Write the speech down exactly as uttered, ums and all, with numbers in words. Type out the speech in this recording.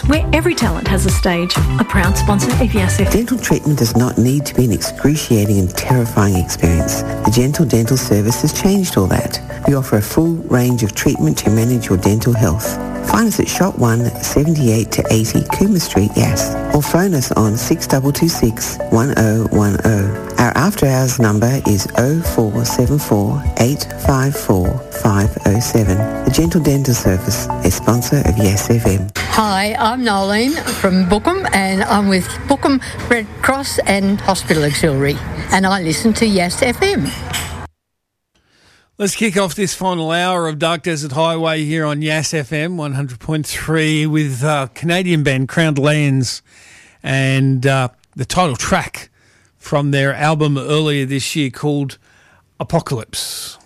where every talent has a stage. A proud sponsor of Yes F M. Dental treatment does not need to be an excruciating and terrifying experience. The Gentle Dental Service has changed all that. We offer a full range of treatment to manage your dental health. Find us at Shop one, seventy-eight to eighty Cooma Street, Yass, or phone us on six two two six, one oh one oh. Our after-hours number is oh four seven four, eight five four, five oh seven. The Gentle Dental Service, a sponsor of Yes F M. Hi, I'm Nolene from Bookham, and I'm with Bookham Red Cross and Hospital Auxiliary, and I listen to Yes F M. Let's kick off this final hour of Dark Desert Highway here on Yass F M one hundred point three with uh, Canadian band Crowned Lands and uh, the title track from their album earlier this year called Apocalypse.